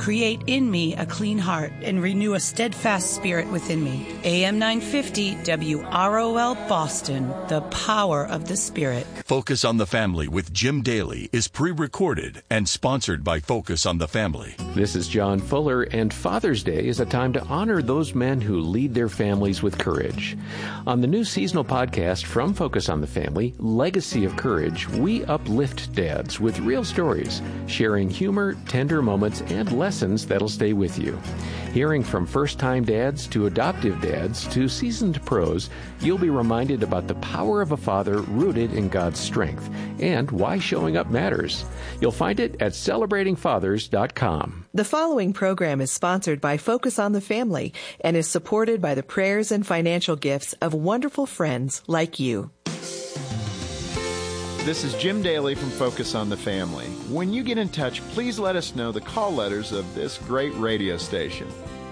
Create in me a clean heart and renew a steadfast spirit within me. AM 950 WROL Boston, the power of the Spirit. Focus on the Family with Jim Daly is pre-recorded and sponsored by Focus on the Family. This is John Fuller, and Father's Day is a time to honor those men who lead their families with courage. On the new seasonal podcast from Focus on the Family, Legacy of Courage, we uplift dads with real stories, sharing humor, tender moments, and lessons that'll stay with you. Hearing from first-time dads to adoptive dads to seasoned pros, you'll be reminded about the power of a father rooted in God's strength and why showing up matters. You'll find it at celebratingfathers.com. The following program is sponsored by Focus on the Family and is supported by the prayers and financial gifts of wonderful friends like you. This is Jim Daly from Focus on the Family. When you get in touch, please let us know the call letters of this great radio station.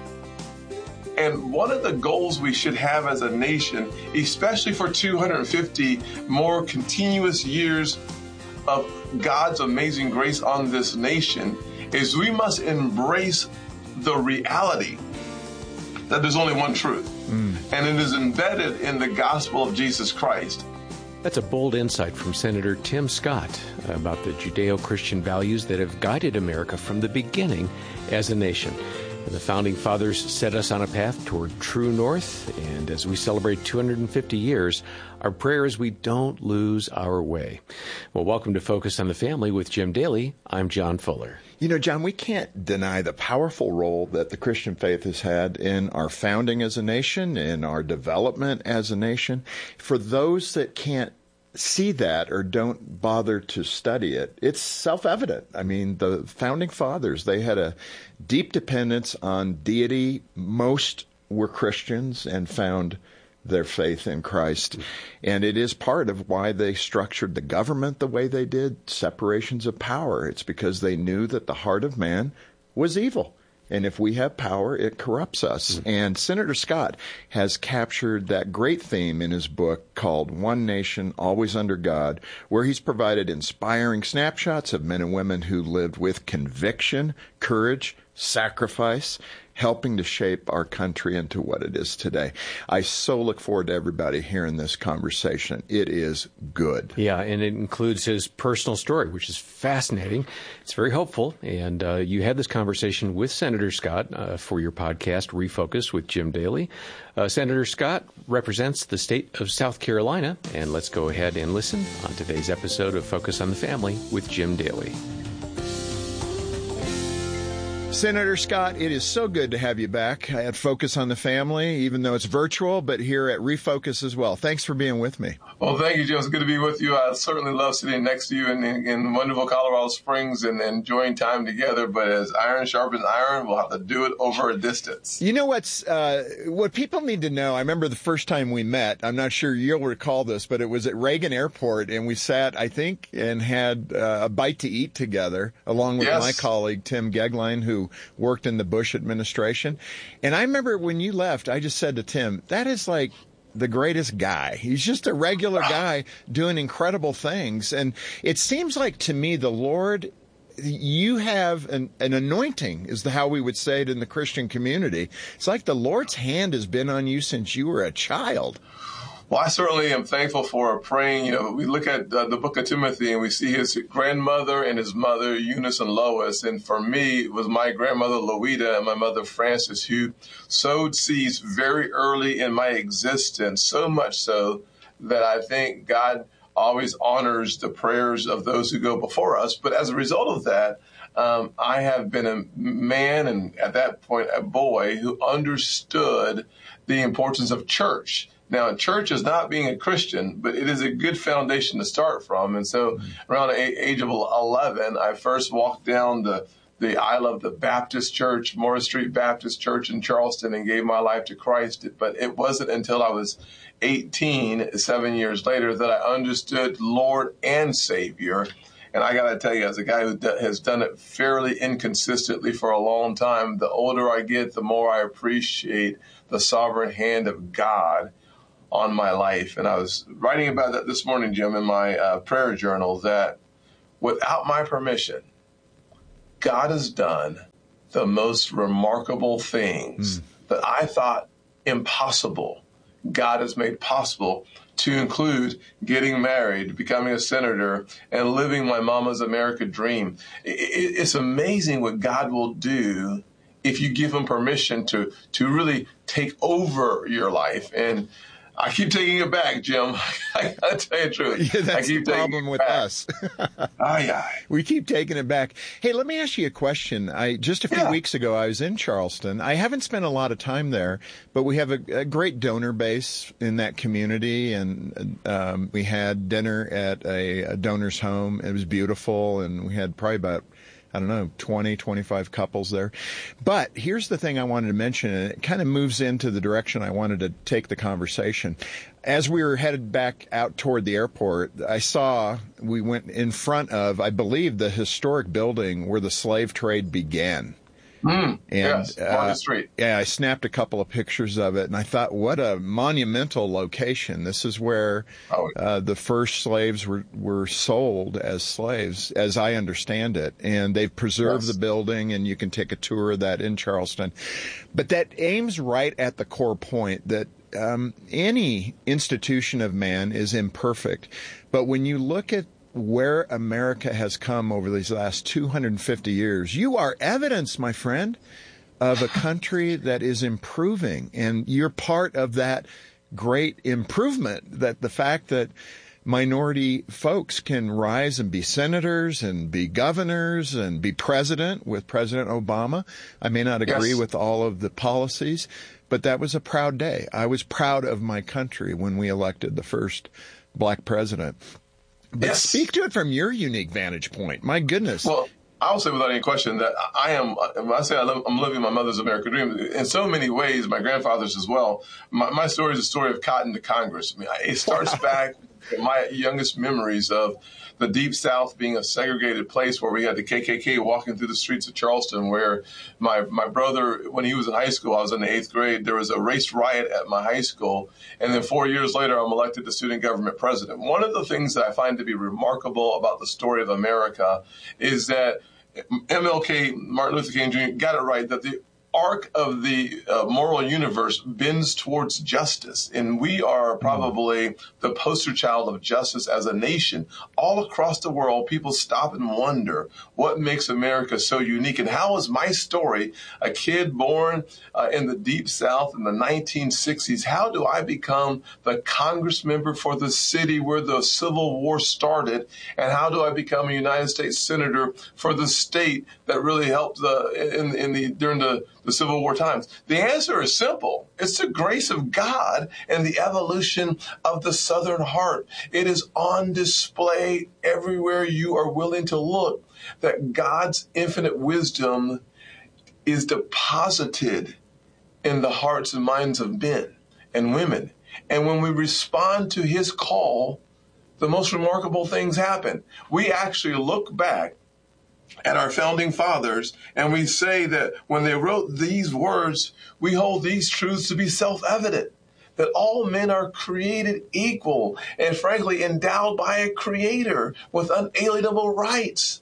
And one of the goals we should have as a nation, especially for 250 more continuous years of God's amazing grace on this nation, is we must embrace the reality that there's only one truth. And it is embedded in the gospel of Jesus Christ. That's a bold insight from Senator Tim Scott about the Judeo-Christian values that have guided America from the beginning as a nation. The Founding Fathers set us on a path toward true north, and as we celebrate 250 years, our prayer is we don't lose our way. Well, welcome to Focus on the Family with Jim Daly. I'm John Fuller. You know, John, we can't deny the powerful role that the Christian faith has had in our founding as a nation, in our development as a nation. For those that can't see that or don't bother to study it, it's self-evident. I mean, the Founding Fathers, they had a deep dependence on deity. Most were Christians and found their faith in Christ. And it is part of why they structured the government the way they did, separations of power. It's because they knew that the heart of man was evil. And if we have power, it corrupts us. And Senator Scott has captured that great theme in his book called One Nation, Always Under God, where he's provided inspiring snapshots of men and women who lived with conviction, courage, sacrifice, helping to shape our country into what it is today. I so look forward to everybody hearing this conversation. It is good. Yeah, and it includes his personal story, which is fascinating. It's very hopeful. And you had this conversation with Senator Scott for your podcast, Refocus with Jim Daly. Senator Scott represents the state of South Carolina. And let's go ahead and listen on today's episode of Focus on the Family with Jim Daly. Senator Scott, it is so good to have you back at Focus on the Family, even though it's virtual, but here at Refocus as well. Thanks for being with me. Well, thank you, Joe. It's good to be with you. I certainly love sitting next to you in wonderful Colorado Springs and enjoying time together. But as iron sharpens iron, we'll have to do it over a distance. You know what people need to know? I remember the first time we met. I'm not sure you'll recall this, but it was at Reagan Airport, and we sat, I think, and had a bite to eat together, along with my colleague, Tim Gegline, who worked in the Bush administration. And I remember when you left, I just said to Tim, that is like the greatest guy. He's just a regular guy doing incredible things. And it seems like to me, the Lord, you have an anointing, is how we would say it in the Christian community. It's like the Lord's hand has been on you since you were a child. Well, I certainly am thankful for praying. You know, we look at the book of Timothy and we see his grandmother and his mother, Eunice and Lois. And for me, it was my grandmother, Louita, and my mother, Frances, who sowed seeds very early in my existence, so much so that I think God always honors the prayers of those who go before us. But as a result of that, I have been a man, and at that point, a boy, who understood the importance of church. Now, church is not being a Christian, but it is a good foundation to start from. And so around the age of 11, I first walked down the aisle of the Baptist Church, Morris Street Baptist Church in Charleston, and gave my life to Christ. But it wasn't until I was 18, 7 years later, that I understood Lord and Savior. And I got to tell you, as a guy who has done it fairly inconsistently for a long time, the older I get, the more I appreciate the sovereign hand of God on my life. And I was writing about that this morning, Jim, in my prayer journal, that without my permission, God has done the most remarkable things that I thought impossible, God has made possible, to include getting married, becoming a senator, and living my mama's America dream. It's amazing what God will do if you give him permission to really take over your life. And I keep taking it back, Jim. I got to tell you the truth. Yeah, that's the problem with us. We keep taking it back. Hey, let me ask you a question. Just a few weeks ago, I was in Charleston. I haven't spent a lot of time there, but we have a great donor base in that community, and we had dinner at a donor's home. It was beautiful, and we had probably about 20, 25 couples there. But here's the thing I wanted to mention, and it kind of moves into the direction I wanted to take the conversation. As we were headed back out toward the airport, we went in front of, I believe, the historic building where the slave trade began. Yes, Market Street. Yeah, I snapped a couple of pictures of it, and I thought, what a monumental location. This is where the first slaves were sold as slaves, as I understand it. And they've preserved the building, and you can take a tour of that in Charleston. But that aims right at the core point that any institution of man is imperfect. But when you look at where America has come over these last 250 years, you are evidence, my friend, of a country that is improving. And you're part of that great improvement, that the fact that minority folks can rise and be senators and be governors and be president with President Obama. I may not agree with all of the policies, but that was a proud day. I was proud of my country when we elected the first black president. But speak to it from your unique vantage point. My goodness. Well, I'll say without any question that I'm living my mother's American dream in so many ways, my grandfather's as well. My story is a story of cotton to Congress. I mean, it starts back in my youngest memories of the Deep South being a segregated place where we had the KKK walking through the streets of Charleston, where my brother, when he was in high school, I was in the 8th grade, there was a race riot at my high school. And then 4 years later, I'm elected the student government president. One of the things that I find to be remarkable about the story of America is that MLK, Martin Luther King Jr., got it right, that the arc of the moral universe bends towards justice. And we are probably the poster child of justice as a nation. All across the world, people stop and wonder what makes America so unique. And how is my story, a kid born in the Deep South in the 1960s, how do I become the Congress member for the city where the Civil War started? And how do I become a United States Senator for the state that really helped during the Civil War times? The answer is simple. It's the grace of God and the evolution of the Southern heart. It is on display everywhere you are willing to look, that God's infinite wisdom is deposited in the hearts and minds of men and women. And when we respond to his call, the most remarkable things happen. We actually look back at our founding fathers, and we say that when they wrote these words, we hold these truths to be self-evident, that all men are created equal and, frankly, endowed by a creator with unalienable rights.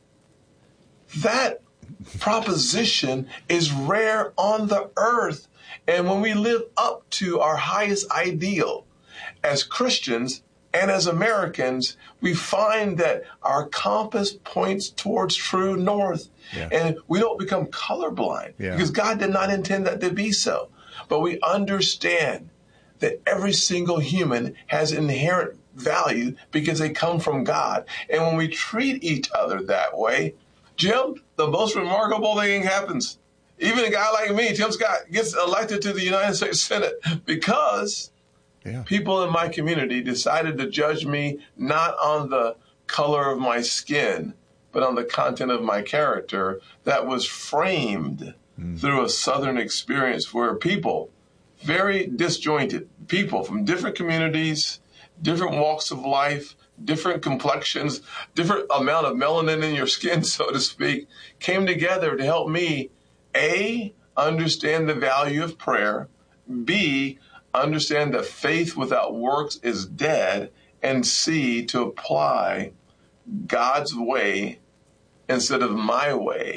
That proposition is rare on the earth. And when we live up to our highest ideal as Christians and as Americans, we find that our compass points towards true north. And we don't become colorblind because God did not intend that to be so. But we understand that every single human has inherent value because they come from God. And when we treat each other that way, Jim, the most remarkable thing happens. Even a guy like me, Tim Scott, gets elected to the United States Senate because people in my community decided to judge me not on the color of my skin, but on the content of my character that was framed through a Southern experience where people, very disjointed people from different communities, different walks of life, different complexions, different amount of melanin in your skin, so to speak, came together to help me, A, understand the value of prayer, B, understand that faith without works is dead, and C, to apply God's way instead of my way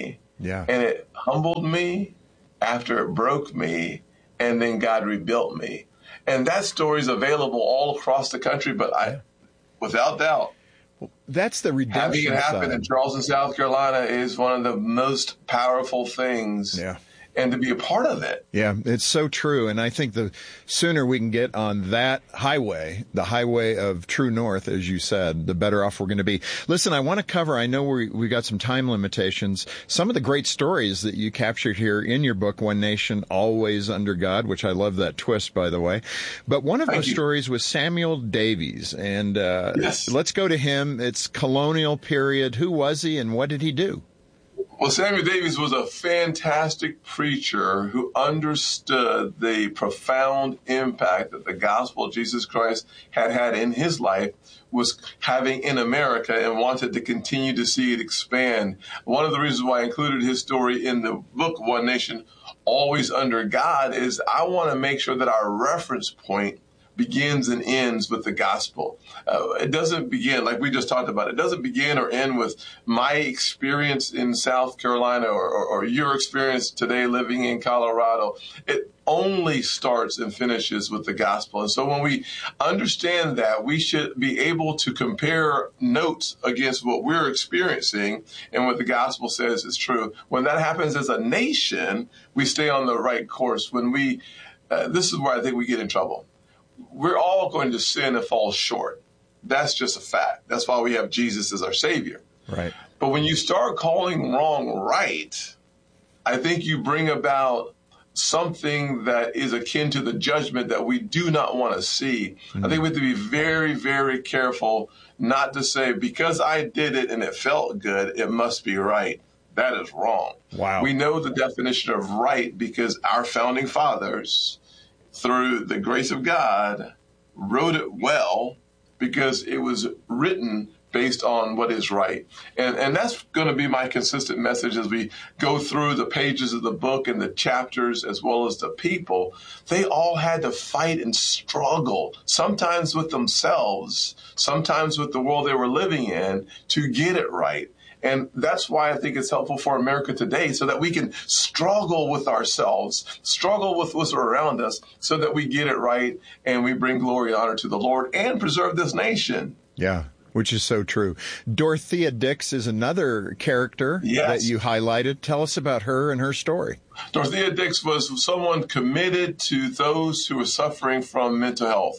Yeah. And it humbled me after it broke me, and then God rebuilt me. And that story is available all across the country, but without doubt, that's the redemption having it happen side. in Charleston, South Carolina is one of the most powerful things. Yeah. And to be a part of it. Yeah, it's so true. And I think the sooner we can get on that highway, the highway of true north, as you said, the better off we're going to be. Listen, I want to cover, I know we got some time limitations, some of the great stories that you captured here in your book, One Nation, Always Under God, which I love that twist, by the way. But one of those stories was Samuel Davies. And yes. Let's go to him. It's colonial period. Who was he and what did he do? Well, Samuel Davies was a fantastic preacher who understood the profound impact that the gospel of Jesus Christ had in his life, was having in America, and wanted to continue to see it expand. One of the reasons why I included his story in the book, One Nation, Always Under God, is I want to make sure that our reference point begins and ends with the gospel. It doesn't begin, like we just talked about, it doesn't begin or end with my experience in South Carolina or your experience today living in Colorado. It only starts and finishes with the gospel. And so when we understand that, we should be able to compare notes against what we're experiencing and what the gospel says is true. When that happens as a nation, we stay on the right course. When we, this is where I think we get in trouble. We're all going to sin and fall short. That's just a fact. That's why we have Jesus as our Savior. Right. But when you start calling wrong right, I think you bring about something that is akin to the judgment that we do not want to see. I think we have to be very, very careful not to say, because I did it and it felt good, it must be right. That is wrong. Wow. We know the definition of right because our founding fathers, through the grace of God, wrote it well because it was written based on what is right. And that's going to be my consistent message as we go through the pages of the book and the chapters as well as the people. They all had to fight and struggle, sometimes with themselves, sometimes with the world they were living in, to get it right. And that's why I think it's helpful for America today, so that we can struggle with ourselves, struggle with what's around us, so that we get it right and we bring glory and honor to the Lord and preserve this nation. Yeah, which is so true. Dorothea Dix is another character that you highlighted. Tell us about her and her story. Dorothea Dix was someone committed to those who were suffering from mental health.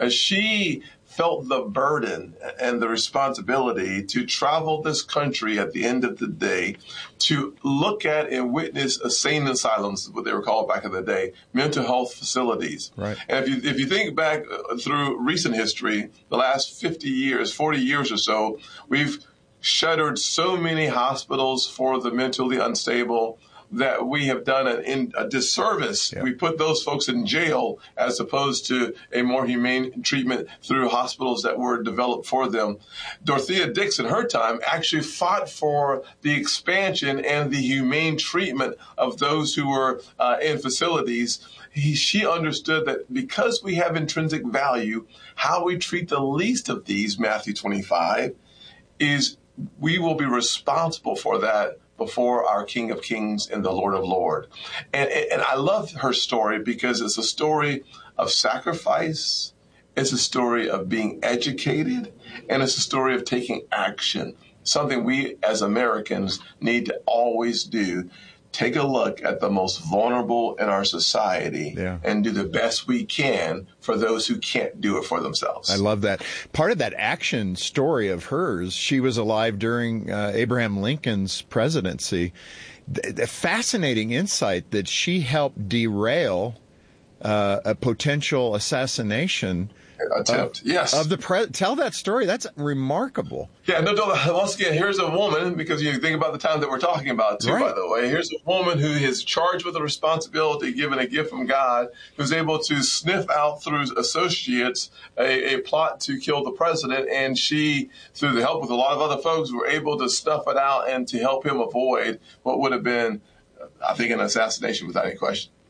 She felt the burden and the responsibility to travel this country at the end of the day to look at and witness insane asylums, what they were called back in the day, mental health facilities. Right. And if you think back through recent history, the last 50 years, 40 years or so, we've shuttered so many hospitals for the mentally unstable that we have done a disservice. Yeah. We put those folks in jail as opposed to a more humane treatment through hospitals that were developed for them. Dorothea Dix in her time actually fought for the expansion and the humane treatment of those who were in facilities. She understood that because we have intrinsic value, how we treat the least of these, Matthew 25, is we will be responsible for that before our King of Kings and the Lord of Lords. And I love her story because it's a story of sacrifice, it's a story of being educated, and it's a story of taking action, something we as Americans need to always do. Take a look at the most vulnerable in our society and do the best we can for those who can't do it for themselves. I love that. Part of that action story of hers, she was alive during Abraham Lincoln's presidency. The fascinating insight that she helped derail a potential assassination attempt. Of the tell that story. That's remarkable. Yeah, no, once again, here's a woman, because you think about the time that we're talking about, too, by the way. Here's a woman who is charged with a responsibility, given a gift from God, who's able to sniff out through associates a plot to kill the president. And she, through the help with a lot of other folks, were able to snuff it out and to help him avoid what would have been, I think, an assassination without any question.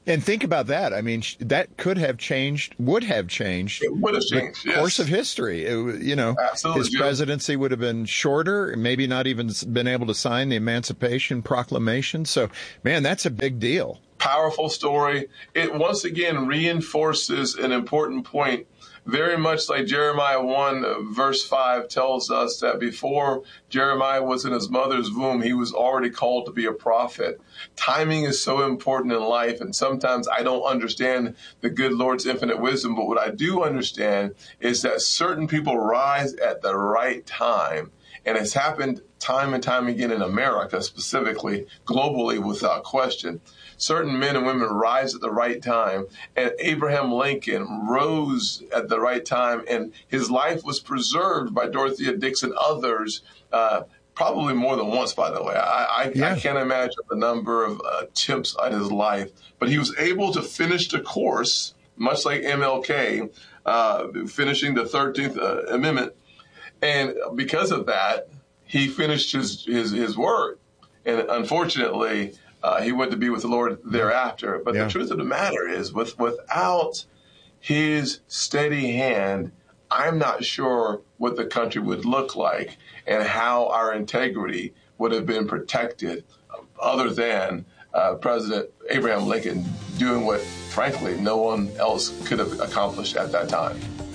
And think about that. I mean, that would have changed It would have changed, the course of history. Absolutely. His presidency would have been shorter, maybe not even been able to sign the Emancipation Proclamation. So, man, that's a big deal. Powerful story. It once again reinforces an important point, very much like Jeremiah 1 verse 5 tells us that before Jeremiah was in his mother's womb, he was already called to be a prophet. Timing is so important in life, and sometimes I don't understand the good Lord's infinite wisdom, but what I do understand is that certain people rise at the right time. And it's happened time and time again in America, specifically, globally, without question. Certain men and women rise at the right time, and Abraham Lincoln rose at the right time, and his life was preserved by Dorothea Dixon, others, probably more than once, by the way. I can't imagine the number of attempts on his life, but he was able to finish the course, much like MLK, finishing the 13th Amendment. And because of that, he finished his work. And unfortunately, he went to be with the Lord thereafter. But the truth of the matter is, without his steady hand, I'm not sure what the country would look like and how our integrity would have been protected, other than President Abraham Lincoln doing what, frankly, no one else could have accomplished at that time.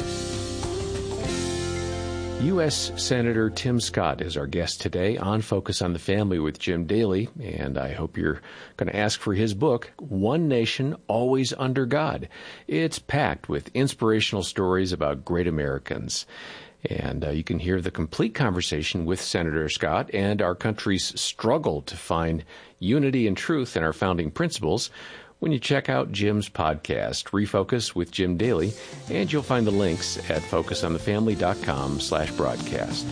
U.S. Senator Tim Scott is our guest today on Focus on the Family with Jim Daly, and I hope you're going to ask for his book, One Nation, Always Under God. It's packed with inspirational stories about great Americans. And you can hear the complete conversation with Senator Scott and our country's struggle to find unity and truth in our founding principles when you check out Jim's podcast, Refocus with Jim Daly, and you'll find the links at focusonthefamily.com/broadcast.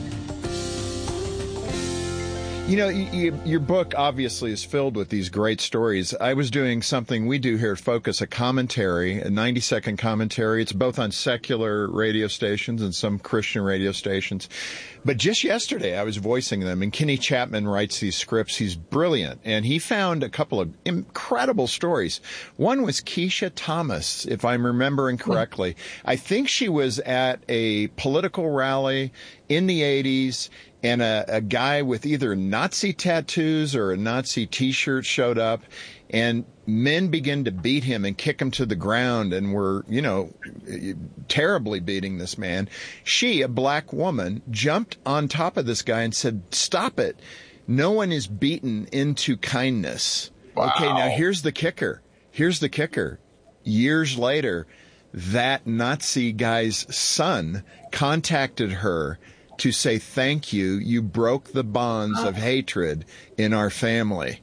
Your book obviously is filled with these great stories. I was doing something we do here at Focus, a commentary, a 90-second commentary. It's both on secular radio stations and some Christian radio stations. But just yesterday, I was voicing them, and Kenny Chapman writes these scripts. He's brilliant, and he found a couple of incredible stories. One was Keisha Thomas, if I'm remembering correctly. I think she was at a political rally in the 80s, and a guy with either Nazi tattoos or a Nazi T-shirt showed up, and men began to beat him and kick him to the ground and were, terribly beating this man. She, a black woman, jumped on top of this guy and said, "Stop it. No one is beaten into kindness." Wow. Okay, now here's the kicker. Years later, that Nazi guy's son contacted her to say, "Thank you. You broke the bonds of hatred in our family."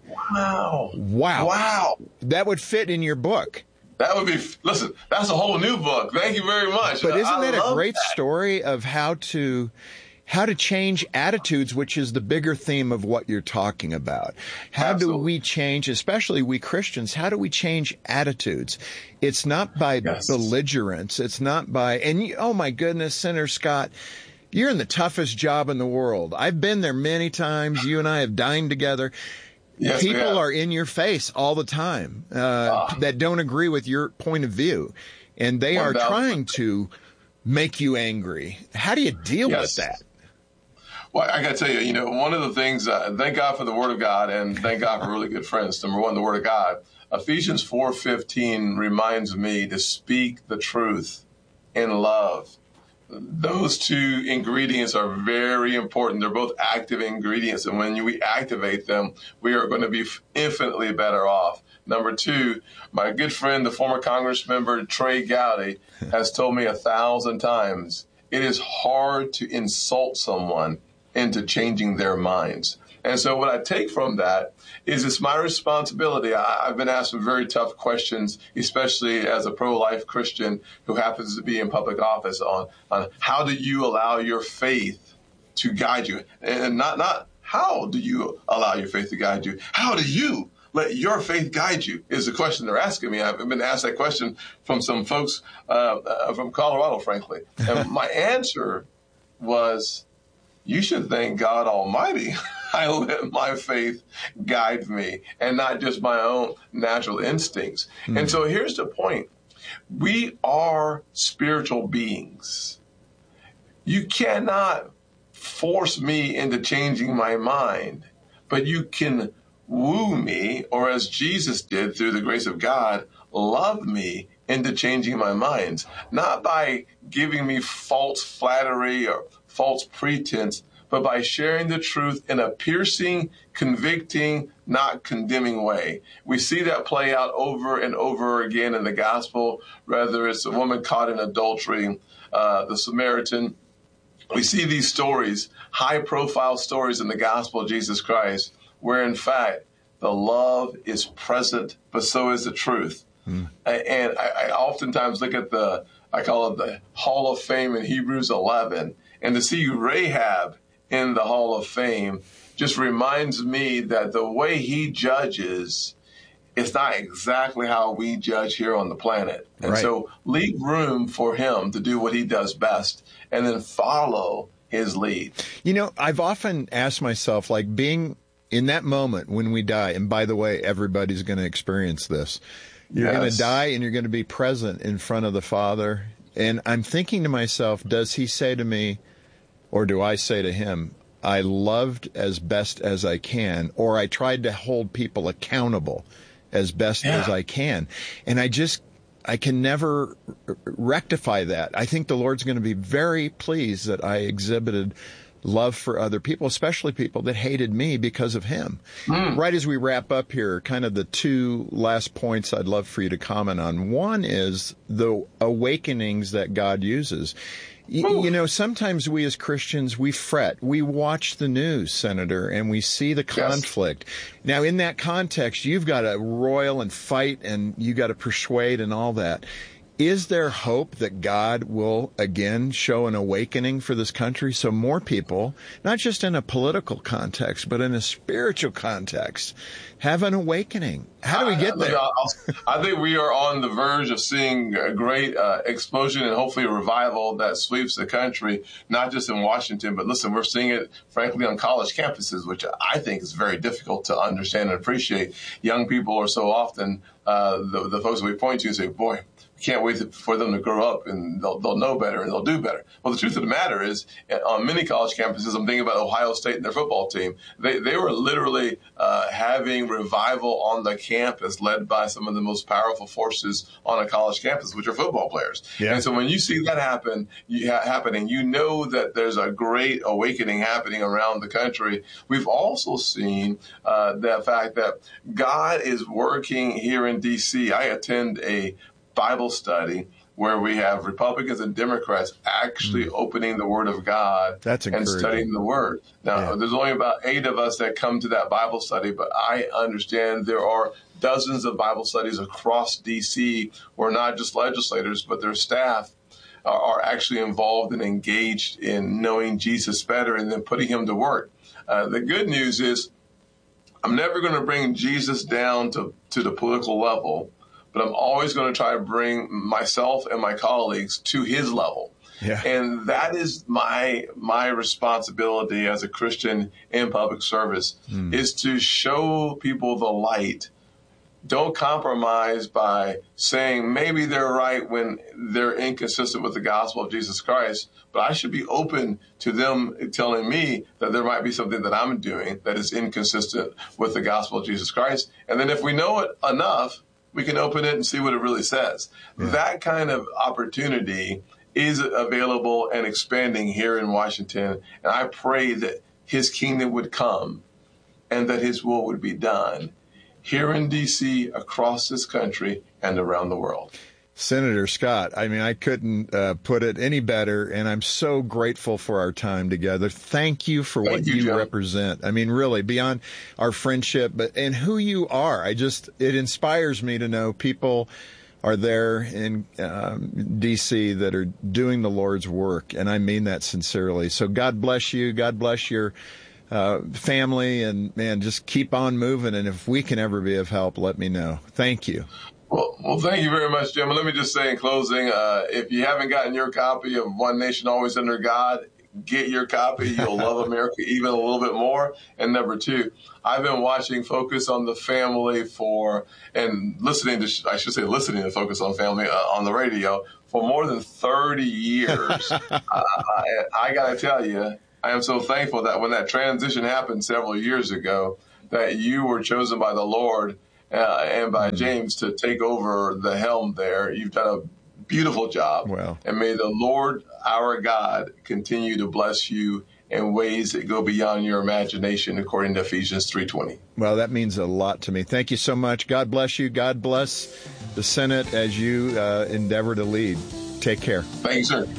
Wow. That would fit in your book. That would be, listen, that's a whole new book. Thank you very much. But isn't that a great story of how to change attitudes, which is the bigger theme of what you're talking about? How do we change, especially we Christians, how do we change attitudes? It's not by belligerence. It's not by, and oh my goodness, Senator Scott, you're in the toughest job in the world. I've been there many times. You and I have dined together. Yes, people are in your face all the time that don't agree with your point of view, and they are trying to make you angry. How do you deal with that? Well, I got to tell you, one of the things, thank God for the Word of God, and thank God for really good friends. Number one, the Word of God. Ephesians 4:15 reminds me to speak the truth in love. Those two ingredients are very important. They're both active ingredients, and when we activate them, we are going to be infinitely better off. Number two, my good friend, the former Congress member Trey Gowdy, has told me 1,000 times, it is hard to insult someone into changing their minds. And so what I take from that is it's my responsibility. I've been asked some very tough questions, especially as a pro-life Christian who happens to be in public office, on how do you allow your faith to guide you? And not how do you allow your faith to guide you? How do you let your faith guide you is the question they're asking me. I've been asked that question from some folks from Colorado, frankly. And my answer was, you should thank God Almighty I let my faith guide me and not just my own natural instincts. And so here's the point. We are spiritual beings. You cannot force me into changing my mind, but you can woo me, or as Jesus did through the grace of God, love me into changing my mind, not by giving me false flattery or false pretense, but by sharing the truth in a piercing, convicting, not condemning way. We see that play out over and over again in the gospel, whether it's a woman caught in adultery, the Samaritan. We see these stories, high-profile stories in the gospel of Jesus Christ, where in fact the love is present, but so is the truth. And I oftentimes look at I call it the Hall of Fame in Hebrews 11, and to see Rahab in the Hall of Fame just reminds me that the way he judges is not exactly how we judge here on the planet. And so leave room for him to do what he does best and then follow his lead. You know, I've often asked myself, like, being in that moment when we die, and by the way, everybody's going to experience this. You're going to die and you're going to be present in front of the Father. And I'm thinking to myself, does he say to me, or do I say to him, I loved as best as I can, or I tried to hold people accountable as best as I can. And I can never rectify that. I think the Lord's going to be very pleased that I exhibited love for other people, especially people that hated me because of him. Right as we wrap up here, kind of the two last points I'd love for you to comment on. One is the awakenings that God uses. You know, sometimes we as Christians, we fret. We watch the news, Senator, and we see the conflict. Now, in that context, you've got to roil and fight, and you got to persuade and all that. Is there hope that God will again show an awakening for this country so more people, not just in a political context, but in a spiritual context, have an awakening? How do we get there? I think we are on the verge of seeing a great explosion and hopefully a revival that sweeps the country, not just in Washington, but listen, we're seeing it, frankly, on college campuses, which I think is very difficult to understand and appreciate. Young people are so often the folks that we point to and say, boy, can't wait for them to grow up and they'll know better and they'll do better. Well, the truth of the matter is, on many college campuses, I'm thinking about Ohio State and their football team, they were literally having revival on the campus led by some of the most powerful forces on a college campus, which are football players. And so when you see that happening, you know that there's a great awakening happening around the country. We've also seen the fact that God is working here in D.C. I attend a Bible study where we have Republicans and Democrats actually opening the Word of God and studying the Word. Now, there's only about 8 of us that come to that Bible study, but I understand there are dozens of Bible studies across D.C. where not just legislators, but their staff are actually involved and engaged in knowing Jesus better and then putting him to work. The good news is I'm never going to bring Jesus down to the political level, but I'm always going to try to bring myself and my colleagues to his level. And that is my responsibility as a Christian in public service, is to show people the light. Don't compromise by saying maybe they're right when they're inconsistent with the gospel of Jesus Christ, but I should be open to them telling me that there might be something that I'm doing that is inconsistent with the gospel of Jesus Christ. And then if we know it enough, we can open it and see what it really says. That kind of opportunity is available and expanding here in Washington. And I pray that his kingdom would come and that his will would be done here in D.C., across this country, and around the world. Senator Scott, I mean, I couldn't put it any better, and I'm so grateful for our time together. Thank you for what you represent. I mean, really, beyond our friendship, and who you are. It inspires me to know people are there in D.C. that are doing the Lord's work, and I mean that sincerely. So God bless you. God bless your family, and, man, just keep on moving, and if we can ever be of help, let me know. Thank you. Well, thank you very much, Jim. And let me just say in closing, if you haven't gotten your copy of One Nation Always Under God, get your copy. You'll love America even a little bit more. And number two, I've been watching Focus on the Family listening to Focus on Family on the radio for more than 30 years. I got to tell you, I am so thankful that when that transition happened several years ago, that you were chosen by the Lord and by James to take over the helm there. You've done a beautiful job. Wow. And may the Lord, our God, continue to bless you in ways that go beyond your imagination, according to Ephesians 3:20. Well, that means a lot to me. Thank you so much. God bless you. God bless the Senate as you endeavor to lead. Take care. Thank you, sir.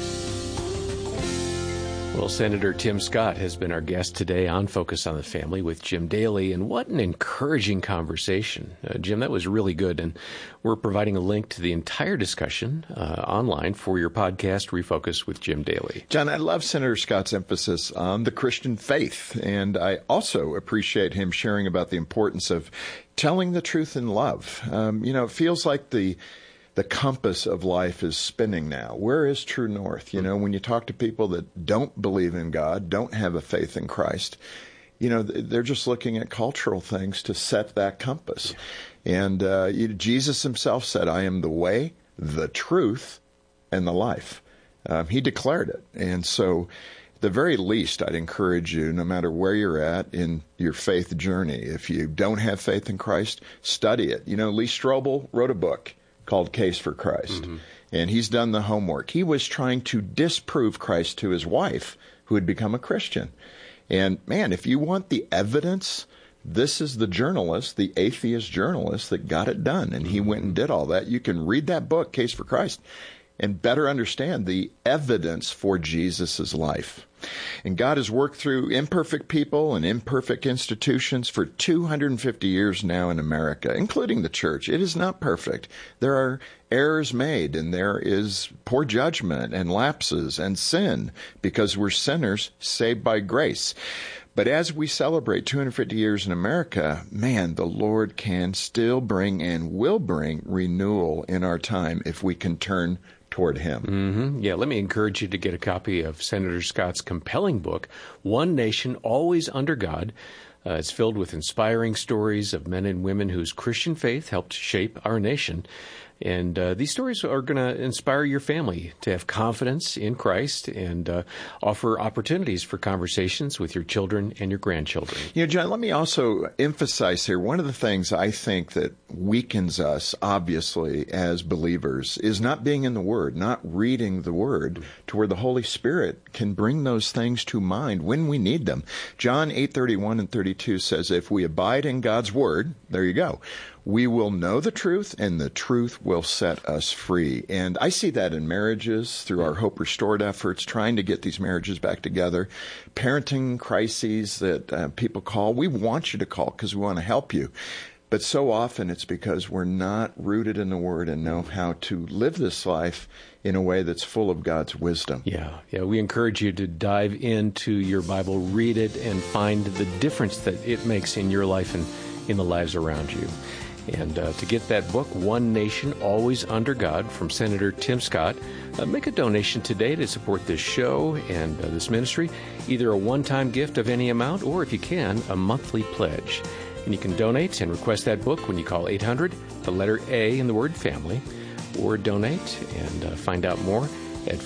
Well, Senator Tim Scott has been our guest today on Focus on the Family with Jim Daly, and what an encouraging conversation. Jim, that was really good, and we're providing a link to the entire discussion online for your podcast, Refocus with Jim Daly. John, I love Senator Scott's emphasis on the Christian faith, and I also appreciate him sharing about the importance of telling the truth in love. It feels like the compass of life is spinning now. Where is true north? When you talk to people that don't believe in God, don't have a faith in Christ, they're just looking at cultural things to set that compass. And Jesus himself said, I am the way, the truth, and the life. He declared it. And so at the very least, I'd encourage you, no matter where you're at in your faith journey, if you don't have faith in Christ, study it. Lee Strobel wrote a book called Case for Christ. Mm-hmm. And he's done the homework. He was trying to disprove Christ to his wife, who had become a Christian. And man, if you want the evidence, this is the journalist, the atheist journalist that got it done. And he went and did all that. You can read that book, Case for Christ, and better understand the evidence for Jesus' life. And God has worked through imperfect people and imperfect institutions for 250 years now in America, including the church. It is not perfect. There are errors made, and there is poor judgment and lapses and sin, because we're sinners saved by grace. But as we celebrate 250 years in America, man, the Lord can still bring and will bring renewal in our time if we can turn toward him. Mm-hmm. Yeah, let me encourage you to get a copy of Senator Scott's compelling book, One Nation, Always Under God. It's filled with inspiring stories of men and women whose Christian faith helped shape our nation. And these stories are going to inspire your family to have confidence in Christ and offer opportunities for conversations with your children and your grandchildren. John, let me also emphasize here, one of the things I think that weakens us, obviously, as believers is not being in the Word, not reading the Word to where the Holy Spirit can bring those things to mind when we need them. John 8:31 and 32 says, if we abide in God's Word, there you go, we will know the truth, and the truth will set us free. And I see that in marriages through our Hope Restored efforts, trying to get these marriages back together. Parenting crises that people call. We want you to call because we want to help you. But so often it's because we're not rooted in the Word and know how to live this life in a way that's full of God's wisdom. Yeah. We encourage you to dive into your Bible, read it, and find the difference that it makes in your life and in the lives around you. And to get that book, One Nation, Always Under God, from Senator Tim Scott, make a donation today to support this show and this ministry, either a one-time gift of any amount or, if you can, a monthly pledge. And you can donate and request that book when you call 800, the letter A in the word family, or donate and find out more at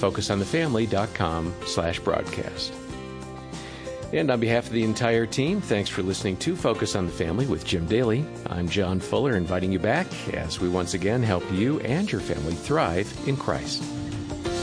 focusonthefamily.com/broadcast. And on behalf of the entire team, thanks for listening to Focus on the Family with Jim Daly. I'm John Fuller, inviting you back as we once again help you and your family thrive in Christ.